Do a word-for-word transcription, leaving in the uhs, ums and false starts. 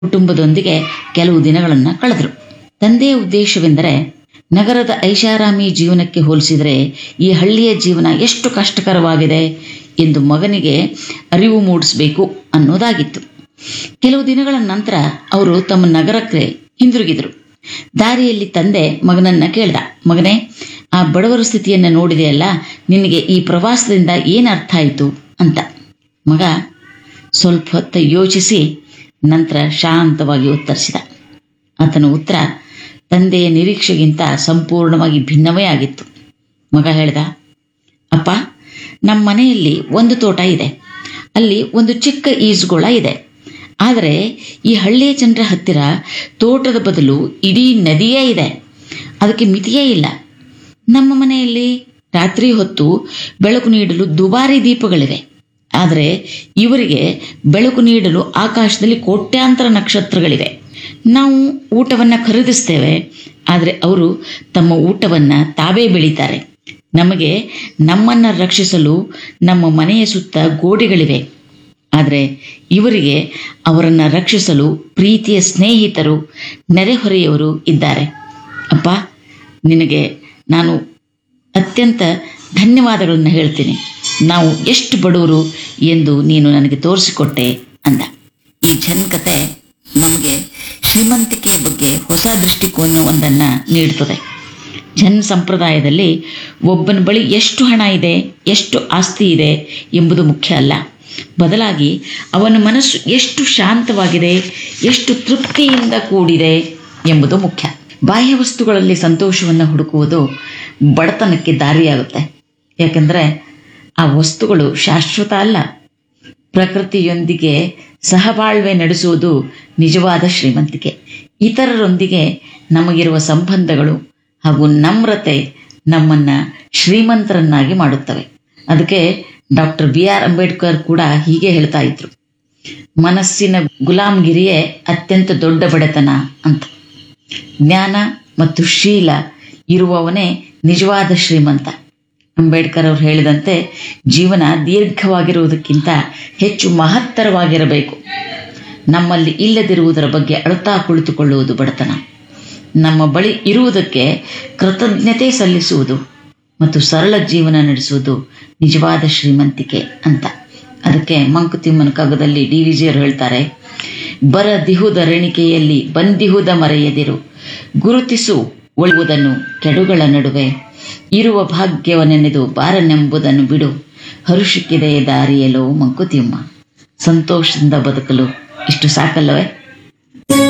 ಕುಟುಂಬದೊಂದಿಗೆ ಕೆಲವು ದಿನಗಳನ್ನು ಕಳೆದರು. ತಂದೆಯ ಉದ್ದೇಶವೆಂದರೆ ನಗರದ ಐಷಾರಾಮಿ ಜೀವನಕ್ಕೆ ಹೋಲಿಸಿದರೆ ಈ ಹಳ್ಳಿಯ ಜೀವನ ಎಷ್ಟು ಕಷ್ಟಕರವಾಗಿದೆ ಎಂದು ಮಗನಿಗೆ ಅರಿವು ಮೂಡಿಸಬೇಕು ಅನ್ನೋದಾಗಿತ್ತು. ಕೆಲವು ದಿನಗಳ ನಂತರ ಅವರು ತಮ್ಮ ನಗರಕ್ಕೆ ಹಿಂದಿರುಗಿದರು. ದಾರಿಯಲ್ಲಿ ತಂದೆ ಮಗನನ್ನ ಕೇಳ್ದ, ಮಗನೇ, ಆ ಬಡವರ ಸ್ಥಿತಿಯನ್ನು ನೋಡಿದೆಯಲ್ಲ, ನಿನಗೆ ಈ ಪ್ರವಾಸದಿಂದ ಏನು ಅರ್ಥ ಆಯಿತು ಅಂತ. ಮಗ ಸ್ವಲ್ಪ ಹೊತ್ತು ಯೋಚಿಸಿ ನಂತರ ಶಾಂತವಾಗಿ ಉತ್ತರಿಸಿದ. ಆತನ ಉತ್ತರ ತಂದೆಯ ನಿರೀಕ್ಷೆಗಿಂತ ಸಂಪೂರ್ಣವಾಗಿ ಭಿನ್ನವೇ ಆಗಿತ್ತು. ಮಗ ಹೇಳ್ದ, ಅಪ್ಪ, ನಮ್ಮ ಮನೆಯಲ್ಲಿ ಒಂದು ತೋಟ ಇದೆ, ಅಲ್ಲಿ ಒಂದು ಚಿಕ್ಕ ಈಜುಗೊಳ ಇದೆ. ಆದರೆ ಈ ಹಳ್ಳಿಯ ಜನರ ಹತ್ತಿರ ತೋಟದ ಬದಲು ಇಡೀ ನದಿಯೇ ಇದೆ, ಅದಕ್ಕೆ ಮಿತಿಯೇ ಇಲ್ಲ. ನಮ್ಮ ಮನೆಯಲ್ಲಿ ರಾತ್ರಿ ಹೊತ್ತು ಬೆಳಕು ನೀಡಲು ದುಬಾರಿ ದೀಪಗಳಿವೆ, ಆದರೆ ಇವರಿಗೆ ಬೆಳಕು ನೀಡಲು ಆಕಾಶದಲ್ಲಿ ಕೋಟ್ಯಾಂತರ ನಕ್ಷತ್ರಗಳಿವೆ. ನಾವು ಊಟವನ್ನು ಖರೀದಿಸ್ತೇವೆ, ಆದರೆ ಅವರು ತಮ್ಮ ಊಟವನ್ನು ತಾವೇ ಬೆಳೀತಾರೆ. ನಮಗೆ ನಮ್ಮನ್ನು ರಕ್ಷಿಸಲು ನಮ್ಮ ಮನೆಯ ಸುತ್ತ ಗೋಡೆಗಳಿವೆ, ಆದರೆ ಇವರಿಗೆ ಅವರನ್ನು ರಕ್ಷಿಸಲು ಪ್ರೀತಿಯ ಸ್ನೇಹಿತರು, ನೆರೆಹೊರೆಯವರು ಇದ್ದಾರೆ. ಅಪ್ಪ, ನಿನಗೆ ನಾನು ಅತ್ಯಂತ ಧನ್ಯವಾದಗಳನ್ನು ಹೇಳ್ತೀನಿ. ನಾವು ಎಷ್ಟು ಬಡವರು ಎಂದು ನೀನು ನನಗೆ ತೋರಿಸಿಕೊಟ್ಟೆ ಅಂದ. ಈ ಜನ್ ಕತೆ ನಮಗೆ ಶ್ರೀಮಂತಿಕೆಯ ಬಗ್ಗೆ ಹೊಸ ದೃಷ್ಟಿಕೋನವೊಂದನ್ನು ನೀಡುತ್ತದೆ. ಜನ್ ಸಂಪ್ರದಾಯದಲ್ಲಿ ಒಬ್ಬನ ಬಳಿ ಎಷ್ಟು ಹಣ ಇದೆ, ಎಷ್ಟು ಆಸ್ತಿ ಇದೆ ಎಂಬುದು ಮುಖ್ಯ ಅಲ್ಲ, ಬದಲಾಗಿ ಅವನ ಮನಸ್ಸು ಎಷ್ಟು ಶಾಂತವಾಗಿದೆ, ಎಷ್ಟು ತೃಪ್ತಿಯಿಂದ ಕೂಡಿದೆ ಎಂಬುದು ಮುಖ್ಯ. ಬಾಹ್ಯ ವಸ್ತುಗಳಲ್ಲಿ ಸಂತೋಷವನ್ನು ಹುಡುಕುವುದು ಬಡತನಕ್ಕೆ ದಾರಿಯಾಗುತ್ತೆ. ಯಾಕೆಂದರೆ ಆ ವಸ್ತುಗಳು ಶಾಶ್ವತ ಅಲ್ಲ. ಪ್ರಕೃತಿಯೊಂದಿಗೆ ಸಹಬಾಳ್ವೆ ನಡೆಸುವುದು ನಿಜವಾದ ಶ್ರೀಮಂತಿಕೆ. ಇತರರೊಂದಿಗೆ ನಮಗಿರುವ ಸಂಬಂಧಗಳು ಹಾಗೂ ನಮ್ರತೆ ನಮ್ಮನ್ನು ಶ್ರೀಮಂತರನ್ನಾಗಿ ಮಾಡುತ್ತವೆ. ಅದಕ್ಕೆ ಡಾಕ್ಟರ್ ಬಿ ಆರ್ ಅಂಬೇಡ್ಕರ್ ಕೂಡ ಹೀಗೆ ಹೇಳ್ತಾ ಇದ್ರು, ಮನಸ್ಸಿನ ಗುಲಾಮಗಿರಿಯೇ ಅತ್ಯಂತ ದೊಡ್ಡ ಬಡತನ ಅಂತ. ಜ್ಞಾನ ಮತ್ತು ಶೀಲ ಇರುವವನೇ ನಿಜವಾದ ಶ್ರೀಮಂತ. ಅಂಬೇಡ್ಕರ್ ಅವರು ಹೇಳಿದಂತೆ ಜೀವನ ದೀರ್ಘವಾಗಿರುವುದಕ್ಕಿಂತ ಹೆಚ್ಚು ಮಹತ್ತರವಾಗಿರಬೇಕು. ನಮ್ಮಲ್ಲಿ ಇಲ್ಲದಿರುವುದರ ಬಗ್ಗೆ ಅಳುತ್ತಾ ಕುಳಿತುಕೊಳ್ಳುವುದು ಬಡತನ. ನಮ್ಮ ಬಳಿ ಇರುವುದಕ್ಕೆ ಕೃತಜ್ಞತೆ ಸಲ್ಲಿಸುವುದು ಮತ್ತು ಸರಳ ಜೀವನ ನಡೆಸುವುದು ನಿಜವಾದ ಶ್ರೀಮಂತಿಕೆ ಅಂತ. ಅದಕ್ಕೆ ಮಂಕುತಿಮ್ಮನ ಕಗ್ಗದಲ್ಲಿ ಡಿ ವಿ ಜಿಯವರು ಹೇಳ್ತಾರೆ, ಬರದಿಹುದ ರೆಣಿಕೆಯಲ್ಲಿ ಬಂದಿಹುದ ಮರೆಯದಿರು, ಗುರುತಿಸು ಒಳ್ಳುವುದನ್ನು ಕೆಡುಗಳ ನಡುವೆ, ಇರುವ ಭಾಗ್ಯವನೆನೆದು ಬಾರನೆಂಬುದನ್ನು ಬಿಡು, ಹರುಷಕ್ಕಿದೆ ದಾರಿಯಲೋ ಮಂಕುತಿಮ್ಮ. ಸಂತೋಷದಿಂದ ಬದುಕಲು ಇಷ್ಟು ಸಾಕಲ್ಲವೇ?